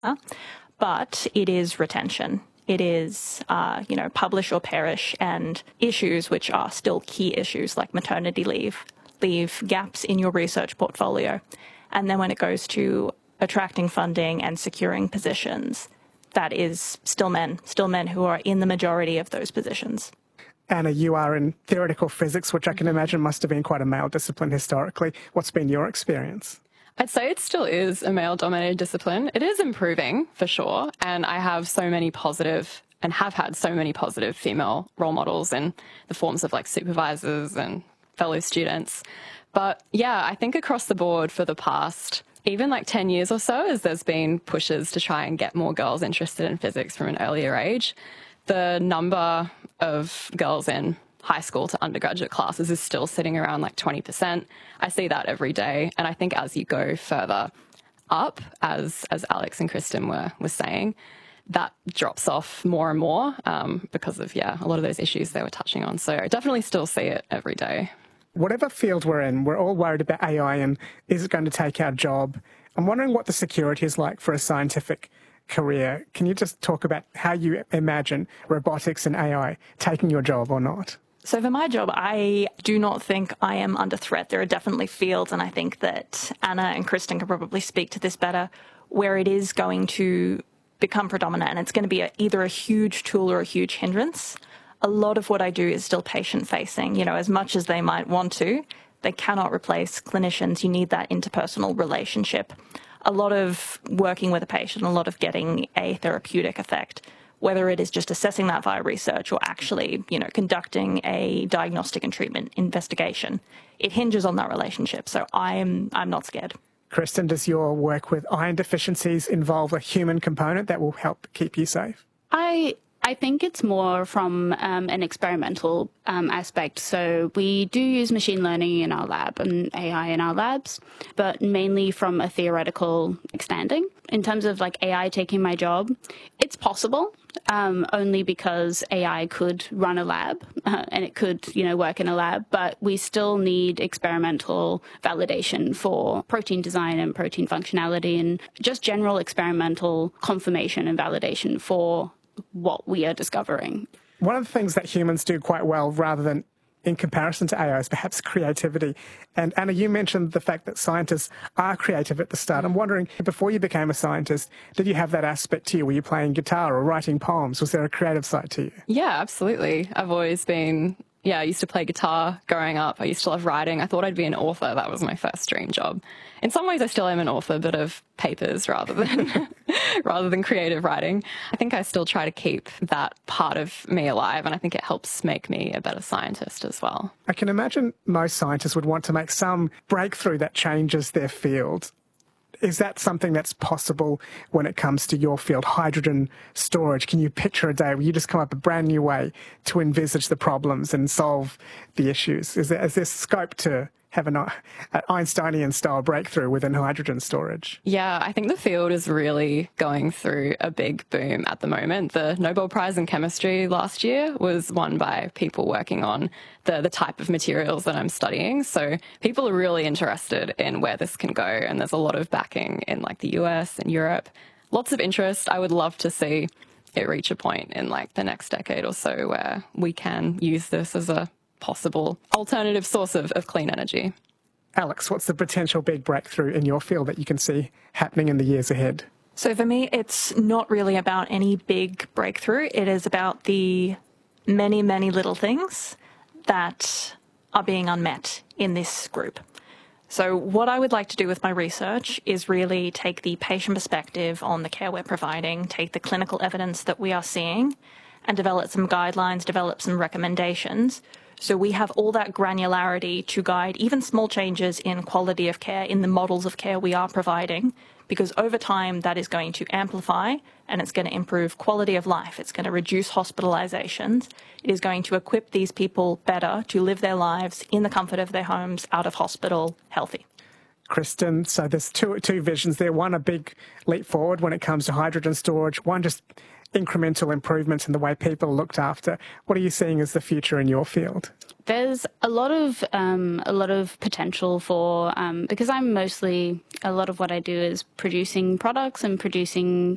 but it is retention. It is, publish or perish, and issues which are still key issues like maternity leave gaps in your research portfolio. And then when it goes to attracting funding and securing positions, that is still men who are in the majority of those positions. Anna, you are in theoretical physics, which I can imagine must have been quite a male discipline historically. What's been your experience? I'd say it still is a male-dominated discipline. It is improving, for sure, and I have so many positive and have had so many positive female role models in the forms of like supervisors and fellow students. But yeah, I think across the board for the past even like 10 years or so, as there's been pushes to try and get more girls interested in physics from an earlier age, the number of girls in high school to undergraduate classes is still sitting around like 20%. I see that every day. And I think as you go further up, as Alex and Kristen were saying, that drops off more and more because of, a lot of those issues they were touching on. So I definitely still see it every day. Whatever field we're in, we're all worried about AI and is it going to take our job? I'm wondering what the security is like for a scientific career. Can you just talk about how you imagine robotics and AI taking your job or not? So for my job, I do not think I am under threat. There are definitely fields, and I think that Anna and Kristen can probably speak to this better, where it is going to become predominant and it's going to be either a huge tool or a huge hindrance. A lot of what I do is still patient-facing. As much as they might want to, they cannot replace clinicians. You need that interpersonal relationship. A lot of working with a patient, a lot of getting a therapeutic effect, whether it is just assessing that via research or actually, conducting a diagnostic and treatment investigation. It hinges on that relationship. So I'm not scared. Kristen, does your work with iron deficiencies involve a human component that will help keep you safe? I think it's more from an experimental aspect. So we do use machine learning in our lab and AI in our labs, but mainly from a theoretical standing. In terms of like AI taking my job, it's possible, only because AI could run a lab and it could, work in a lab, but we still need experimental validation for protein design and protein functionality and just general experimental confirmation and validation for what we are discovering. One of the things that humans do quite well, rather than in comparison to AI, is perhaps creativity. And Anna, you mentioned the fact that scientists are creative at the start. I'm wondering, before you became a scientist, did you have that aspect to you? Were you playing guitar or writing poems? Was there a creative side to you? Yeah, absolutely. I've always been... I used to play guitar growing up. I used to love writing. I thought I'd be an author. That was my first dream job. In some ways, I still am an author, but of papers rather than creative writing. I think I still try to keep that part of me alive, and I think it helps make me a better scientist as well. I can imagine most scientists would want to make some breakthrough that changes their field. Is that something that's possible when it comes to your field, hydrogen storage? Can you picture a day where you just come up with a brand new way to envisage the problems and solve the issues? Is there scope to have an Einsteinian-style breakthrough within hydrogen storage? Yeah, I think the field is really going through a big boom at the moment. The Nobel Prize in Chemistry last year was won by people working on the type of materials that I'm studying. So people are really interested in where this can go, and there's a lot of backing in like the US and Europe. Lots of interest. I would love to see it reach a point in like the next decade or so where we can use this as a possible alternative source of clean energy. Alex, what's the potential big breakthrough in your field that you can see happening in the years ahead? So for me, it's not really about any big breakthrough. It is about the many, many little things that are being unmet in this group. So what I would like to do with my research is really take the patient perspective on the care we're providing, take the clinical evidence that we are seeing, and develop some guidelines, develop some recommendations. So we have all that granularity to guide even small changes in quality of care, in the models of care we are providing, because over time that is going to amplify and it's going to improve quality of life. It's going to reduce hospitalizations. It is going to equip these people better to live their lives in the comfort of their homes, out of hospital, healthy. Kristen, so there's two visions there. One, a big leap forward when it comes to hydrogen storage. One, just incremental improvements in the way people are looked after. What are you seeing as the future in your field? There's a lot of potential for because a lot of what I do is producing products and producing